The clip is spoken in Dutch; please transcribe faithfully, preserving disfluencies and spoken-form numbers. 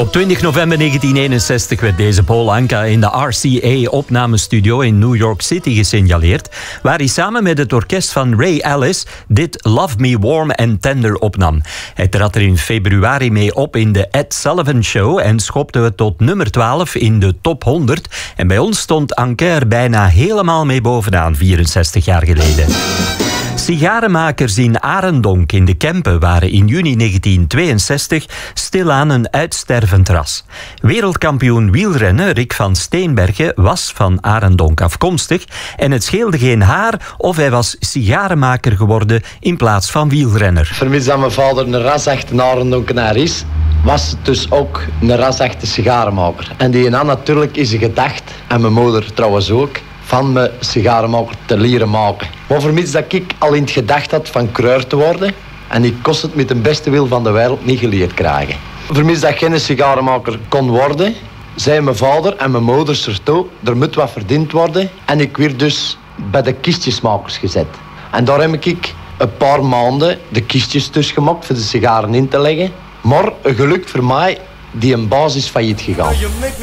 Op twintig november negentien eenenzestig werd deze Paul Anka in de R C A-opnamestudio in New York City gesignaleerd, waar hij samen met het orkest van Ray Ellis dit Love Me Warm and Tender opnam. Hij trad er in februari mee op in de Ed Sullivan Show en schopte het tot nummer twaalf in de top honderd. En bij ons stond Anka er bijna helemaal mee bovenaan, vierenzestig jaar geleden. Sigarenmakers in Arendonk in de Kempen waren in juni negentien tweeënzestig stilaan een uitstervend ras. Wereldkampioen wielrennen Rick van Steenbergen was van Arendonk afkomstig en het scheelde geen haar of hij was sigarenmaker geworden in plaats van wielrenner. Vermits dat mijn vader een rasechte Arendonkenaar is, was het dus ook een rasechte sigarenmaker. En die naam natuurlijk is een gedacht, en mijn moeder trouwens ook, van me sigarenmaker te leren maken. Maar vermits dat ik al in het gedacht had van kruier te worden, en ik kost het met de beste wil van de wereld niet geleerd krijgen. Vermits dat geen sigarenmaker kon worden, zei mijn vader en mijn moeder ertoe, er moet wat verdiend worden. En ik werd dus bij de kistjesmakers gezet. En daar heb ik een paar maanden de kistjes dus gemaakt voor de sigaren in te leggen. Maar een geluk voor mij, die een baas is failliet gegaan.